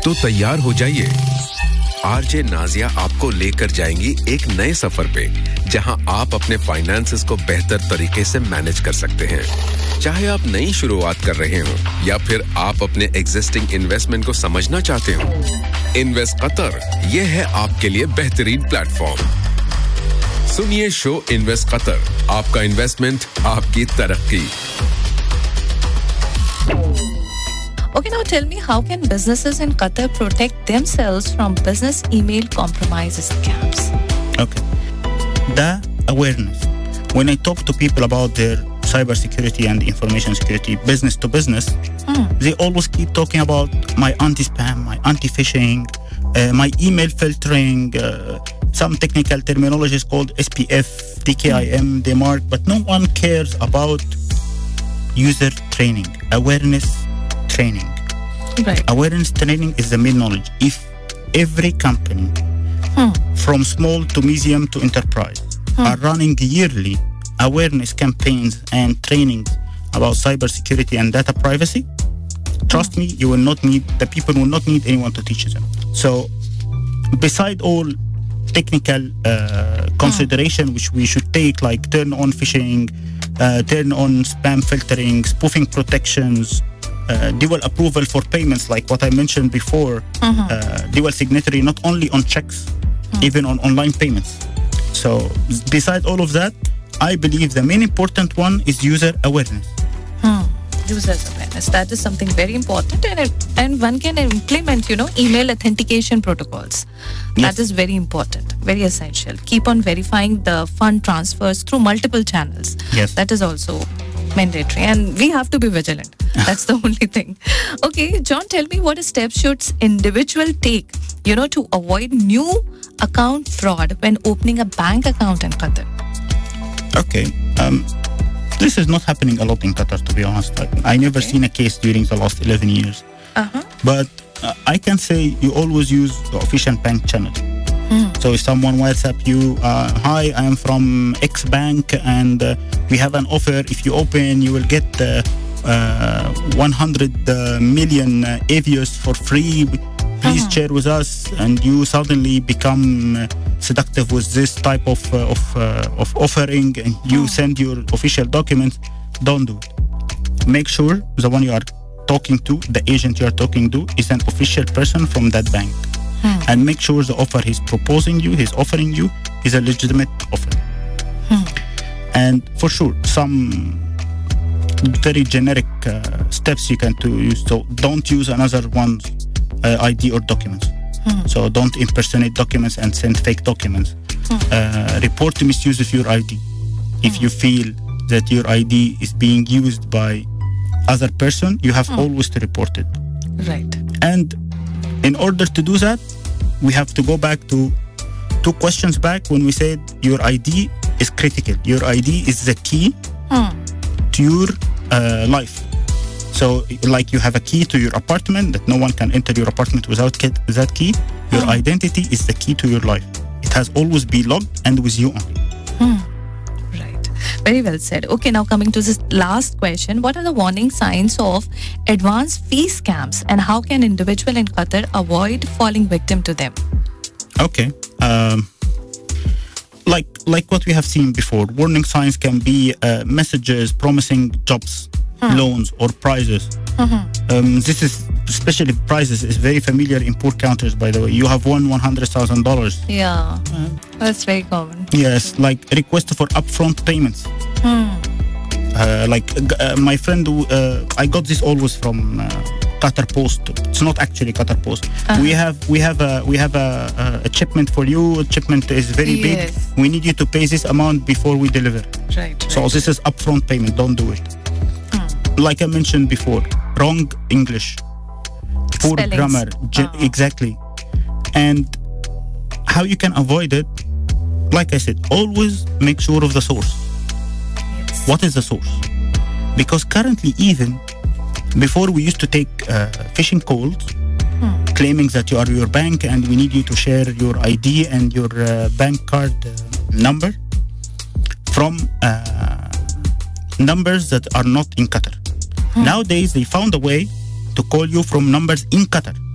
तो तैयार हो जाइए। आरजे नाजिया आपको लेकर जाएंगी एक नए सफर पे, जहां आप अपने फाइनेंसेस को बेहतर तरीके से मैनेज कर सकते हैं। चाहे आप नई शुरुआत कर रहे हो या फिर आप अपने एग्जिस्टिंग इन्वेस्टमेंट को समझना चाहते हो, इन्वेस्ट कतर ये है आपके लिए बेहतरीन प्लेटफॉर्म। सुनिए शो इन्वेस्ट कतर, आपका इन्वेस्टमेंट, आपकी तरक्की। Okay, now tell me, how can businesses in Qatar protect themselves from business email compromise scams? Okay. The awareness. When I talk to people about their cybersecurity and information security, business to business, they always keep talking about my anti-spam, my anti-phishing, my email filtering, some technical terminology is called SPF, TKIM, DMARC, but no one cares about user training, awareness training. Right. Awareness training is the main knowledge. If every company, from small to medium to enterprise, are running yearly awareness campaigns and trainings about cybersecurity and data privacy, trust me, you will not need, the people will not need anyone to teach them. So, beside all technical consideration which we should take, like turn on phishing, turn on spam filtering, spoofing protections, dual approval for payments, like what I mentioned before, dual signatory not only on checks, even on online payments. So beside all of that, I believe the main important one is user awareness. Users awareness, that is something very important, and one can implement, email authentication protocols. Yes. That is very important, very essential. Keep on verifying the fund transfers through multiple channels. Yes. That is also mandatory, and we have to be vigilant. That's the only thing. Okay, John, tell me, what steps should individual take, to avoid new account fraud when opening a bank account in Qatar? Okay. This is not happening a lot in Qatar, to be honest. I never seen a case during the last 11 years. But I can say you always use the official bank channel. So if someone WhatsApp you, hi, I am from X bank and we have an offer. If you open, you will get 100 million avios for free. Please share with us, and you suddenly become seductive with this type of offering, and you send your official documents. Don't do it. Make sure the one you are talking to, the agent you are talking to, is an official person from that bank. And make sure the offer he's proposing you, he's offering you, is a legitimate offer. And for sure, some very generic steps you can use. So don't use another one's ID or documents. So don't impersonate documents and send fake documents. Report to misuse of your ID. If you feel that your ID is being used by other person, you have always to report it. Right. And in order to do that, we have to go back to 2 questions back when we said your ID is critical. Your ID is the key to your life. So, like you have a key to your apartment that no one can enter your apartment without that key. Your identity is the key to your life. It has always been logged and with you only. Right. Very well said. Okay, now coming to this last question. What are the warning signs of advanced fee scams, and how can individual in Qatar avoid falling victim to them? Okay. Like what we have seen before, warning signs can be messages promising jobs, loans, or prizes. This is, especially prizes, is very familiar in poor countries, by the way. You have won $100,000. Yeah, that's very common. Yes, like request for upfront payments. My friend, I got this always from Qatar Post. It's not actually Qatar Post. We have a shipment for you. Shipment is very big. We need you to pay this amount before we deliver. Right. So this is upfront payment. Don't do it. Like I mentioned before, wrong English, poor Spellings. grammar, exactly. And how you can avoid it? Like I said, always make sure of the source. Yes. What is the source? Because currently, even before, we used to take phishing calls claiming that you are your bank and we need you to share your ID and your bank card number from numbers that are not in Qatar. Nowadays, they found a way to call you from numbers in Qatar.